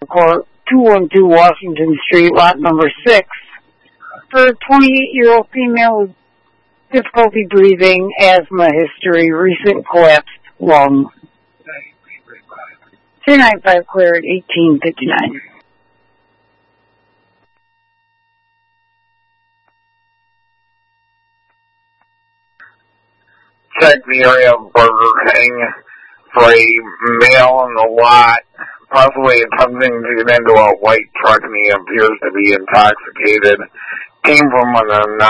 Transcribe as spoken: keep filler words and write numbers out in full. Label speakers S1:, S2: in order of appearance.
S1: Court, two one two Washington Street, lot number six, for a twenty-eight-year-old female with difficulty breathing, asthma history, recent collapsed lung. two nine five clear at eighteen fifty-nine.
S2: Check the area of Burger King for a male in the lot, possibly attempting to get into a white truck, and he appears to be intoxicated. Came from an